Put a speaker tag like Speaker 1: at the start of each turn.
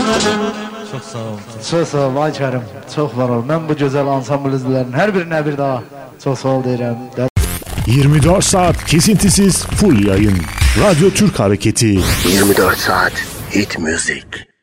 Speaker 1: Çok sağ ol.
Speaker 2: Çok sağ ol Ayçarım. Çok var ol. Ben bu güzel ansambl üzvlərinin her birine bir daha çok sağ ol deyirəm.
Speaker 3: 24 saat kesintisiz full yayın. Radyo Türk Hareketi.
Speaker 4: 24 saat hit müzik.